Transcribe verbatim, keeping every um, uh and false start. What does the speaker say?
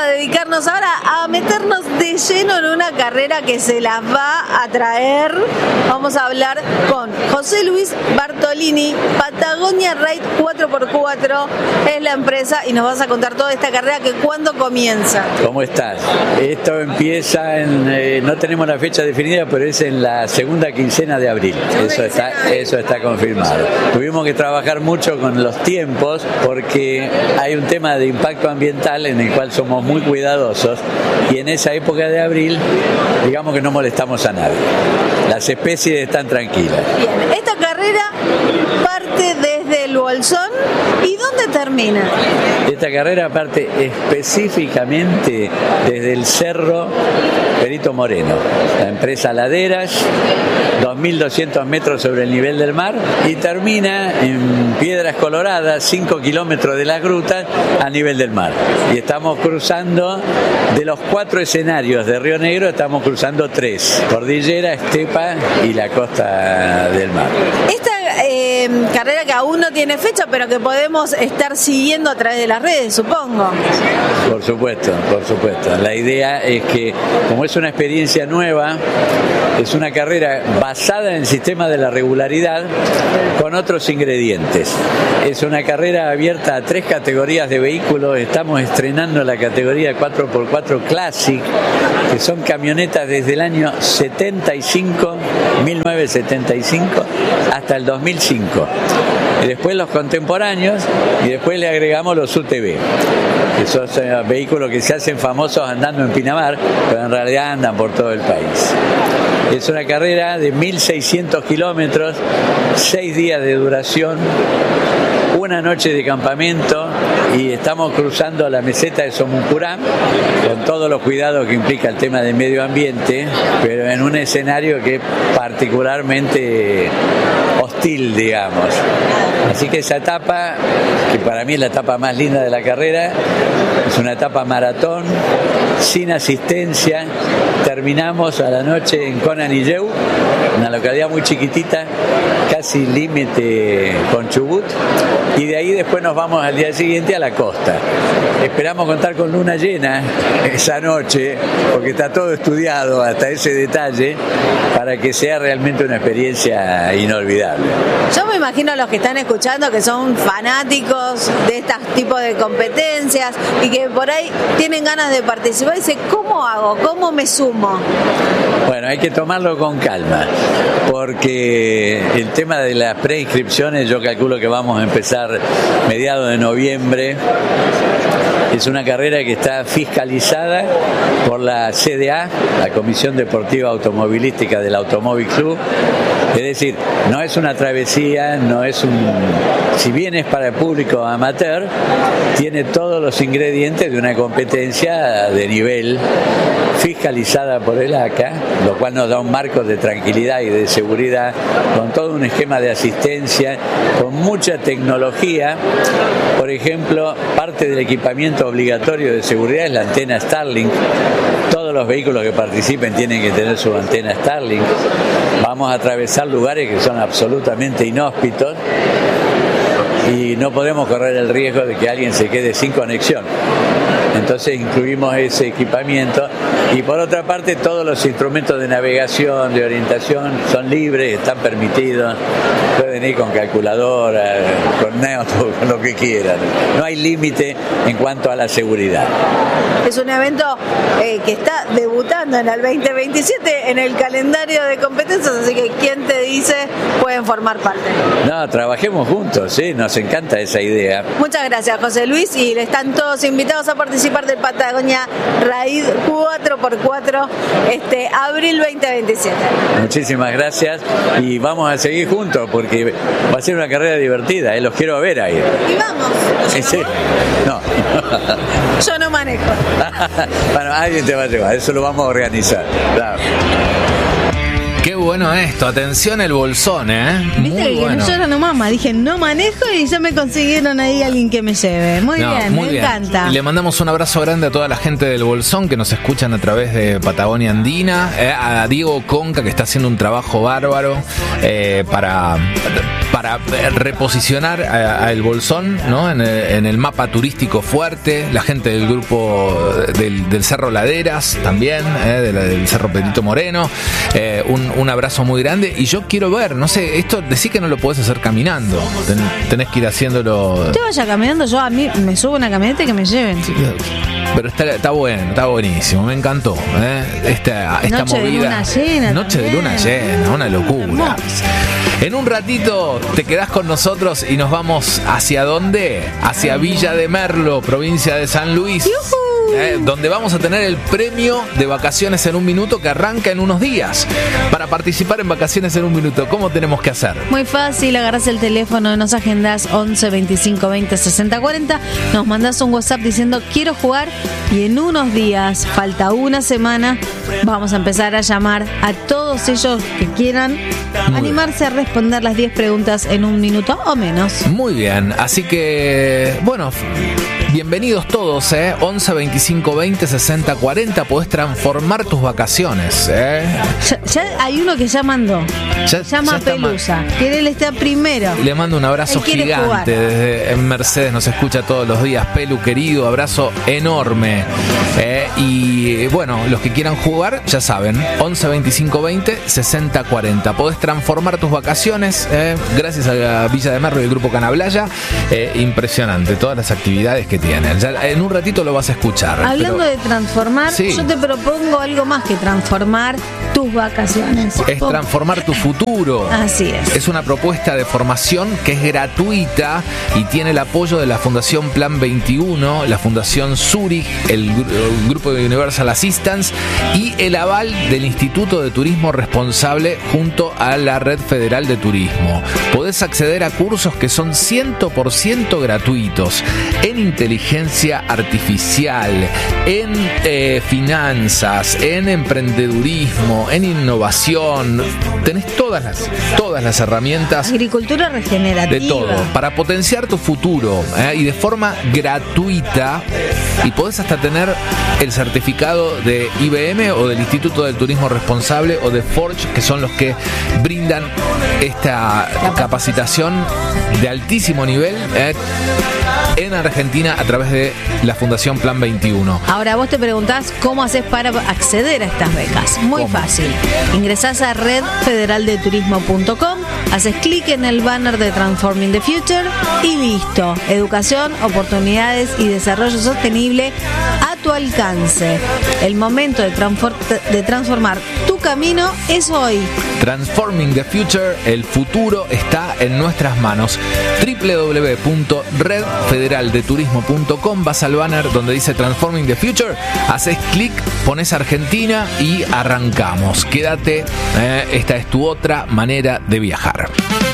dedicarnos ahora a meternos de lleno en una carrera que se las va a traer. Vamos a hablar con José Luis Bartolini. Patagonia Ride cuatro por cuatro es la empresa y nos vas a contar toda esta carrera que cuándo comienza. ¿Cómo estás? Esto empieza en, eh, no tenemos la fecha definida, pero es en la segunda quincena de abril. Eso está, eso está confirmado. Tuvimos que trabajar mucho con los tiempos porque hay un tema de impacto ambiental en el cual somos muy cuidadosos y en esa época de abril, digamos que no molestamos a nadie. Las especies están tranquilas. Bien, esta carrera parte desde el Bolsón y ¿dónde termina? Esta carrera parte específicamente desde el Cerro Perito Moreno, la empresa Laderas, dos mil doscientos metros sobre el nivel del mar, y termina en Piedras Coloradas, cinco kilómetros de las grutas a nivel del mar. Y estamos cruzando, de los cuatro escenarios de Río Negro, estamos cruzando tres: cordillera, estepa y la costa del mar. Esta eh, carrera que aún no tiene fecha, pero que podemos estar siguiendo a través de las redes, supongo. Por supuesto, por supuesto. La idea es que, como es una experiencia nueva, es una carrera basada en el sistema de la regularidad con otros ingredientes. Es una carrera abierta a tres categorías de vehículos. Estamos estrenando la categoría cuatro por cuatro Classic, que son camionetas desde el año setenta y cinco, mil novecientos setenta y cinco, hasta el dos mil cinco. Y después los contemporáneos, y después le agregamos los U T V, que son eh, vehículos que se hacen famosos andando en Pinamar, pero en realidad andan por todo el país. Es una carrera de mil seiscientos kilómetros, seis días de duración, una noche de campamento, y estamos cruzando la meseta de Somuncurá con todos los cuidados que implica el tema del medio ambiente, pero en un escenario que es particularmente hostil, digamos. Así que esa etapa, que para mí es la etapa más linda de la carrera, es una etapa maratón, sin asistencia. Terminamos a la noche en Conanilleu, una localidad muy chiquitita, casi límite con Chubut, y de ahí después nos vamos al día siguiente a la costa. Esperamos contar con luna llena esa noche, porque está todo estudiado hasta ese detalle, para que sea realmente una experiencia inolvidable. Yo me imagino a los que están escuchando que son fanáticos de este tipo de competencias y que por ahí tienen ganas de participar y dicen, ¿cómo hago? ¿Cómo me sumo? Bueno, hay que tomarlo con calma, porque el tema de las preinscripciones, yo calculo que vamos a empezar mediados de noviembre. Es una carrera que está fiscalizada por la C D A, la Comisión Deportiva Automovilística del Automóvil Club. Es decir, no es una travesía, no es un... Si bien es para el público amateur, tiene todos los ingredientes de una competencia de nivel, fiscalizada por el A C A, lo cual nos da un marco de tranquilidad y de seguridad, con todo un esquema de asistencia, con mucha tecnología. Por ejemplo, parte del equipamiento obligatorio de seguridad es la antena Starlink. Todos los vehículos que participen tienen que tener su antena Starlink. Vamos a atravesar lugares que son absolutamente inhóspitos y no podemos correr el riesgo de que alguien se quede sin conexión. Entonces incluimos ese equipamiento, y por otra parte todos los instrumentos de navegación, de orientación son libres, están permitidos, pueden ir con calculadora, con neutro, con lo que quieran. No hay límite en cuanto a la seguridad. Es un evento eh, que está debutando en el veinte veintisiete en el calendario de competencias, así que quien te dice pueden formar parte. No, trabajemos juntos, ¿sí? Nos encanta esa idea. Muchas gracias, José Luis, y están todos invitados a participar del Patagonia Ride cuatro por cuatro este abril veinte veintisiete. Muchísimas gracias, y vamos a seguir juntos porque va a ser una carrera divertida, ¿eh? Los quiero ver ahí. Y vamos. ¿En serio? No. Yo no manejo. Bueno, alguien te va a llevar, eso lo vamos a organizar. Claro. Qué bueno esto, atención el Bolsón, ¿eh? Viste que bueno. yo era no mamá, dije no manejo y ya me consiguieron ahí alguien que me lleve. Muy no, bien, muy me bien. encanta. Y le mandamos un abrazo grande a toda la gente del Bolsón que nos escuchan a través de Patagonia Andina, eh, a Diego Conca que está haciendo un trabajo bárbaro eh, para... para para reposicionar a, a El Bolsón, ¿no? En el, en el mapa turístico fuerte, la gente del grupo del, del Cerro Laderas también, eh, de la, del Cerro Perito Moreno, eh, un, un abrazo muy grande. Y yo quiero ver, no sé, esto decís que no lo podés hacer caminando, Ten, tenés que ir haciéndolo. Te vaya caminando, yo a mí me subo una camioneta y que me lleven. Sí, pero está, está bueno, está buenísimo, me encantó, ¿eh? Esta, esta Noche movida. de luna llena. Noche también. de luna llena, una locura. Hermoso. En un ratito te quedás con nosotros y nos vamos hacia dónde? Hacia Villa de Merlo, provincia de San Luis. Eh, donde vamos a tener el premio de Vacaciones en un Minuto que arranca en unos días. Para participar en Vacaciones en un Minuto, ¿cómo tenemos que hacer? Muy fácil, agarrás el teléfono, nos agendás once veinticinco veinte sesenta cuarenta, nos mandás un WhatsApp diciendo quiero jugar y en unos días, falta una semana, vamos a empezar a llamar a todos ellos que quieran Muy animarse bien. a responder las diez preguntas en un minuto o menos. Muy bien, así que, bueno, bienvenidos todos, ¿eh? once veinticinco veinte sesenta cuarenta, podés transformar tus vacaciones, ¿eh? Ya, ya hay uno que ya mandó, Ya- se llama ya está Pelusa, que él está primero. Le mando un abrazo Él quiere gigante jugar. desde en Mercedes, nos escucha todos los días. Pelu, querido, abrazo enorme. Eh, y bueno, los que quieran jugar, ya saben, once veinticinco veinte sesenta cuarenta. Podés transformar tus vacaciones, eh, gracias a la Villa de Merlo y el Grupo Canablaya. Eh, impresionante, todas las actividades que tienen. Ya en un ratito lo vas a escuchar. Hablando pero de transformar, Sí. yo te propongo algo más que transformar tus vacaciones. es transformar tu futuro. Así es. Es una propuesta de formación que es gratuita y tiene el apoyo de la Fundación Plan veintiuno, la Fundación Zurich, el, gru- el Grupo de Universal Assistance y el aval del Instituto de Turismo Responsable junto a la Red Federal de Turismo. Podés acceder a cursos que son cien por ciento gratuitos en inteligencia artificial, en eh, finanzas, en emprendedurismo, en innovación. Tenés todas las, todas las herramientas Agricultura regenerativa. de todo para potenciar tu futuro, ¿eh? Y de forma gratuita, y podés hasta tener el certificado de I B M o del Instituto del Turismo Responsable o de Forge, que son los que brindan esta capacitación de altísimo nivel, ¿eh? en Argentina a través de la Fundación Plan veintiuno. Ahora vos te preguntás cómo haces para acceder a estas becas. Muy ¿Cómo? fácil. Ingresás a red federal de turismo punto com, haces clic en el banner de Transforming the Future y listo. Educación, oportunidades y desarrollo sostenible a tu alcance. El momento de, transfor- de transformar tu camino es hoy. Transforming the Future, el futuro está en nuestras manos. doble u doble u doble u punto red federal de turismo punto com, vas al banner donde dice Transforming the Future, haces clic, pones Argentina y arrancamos. Quédate, eh, esta es tu otra manera de viajar.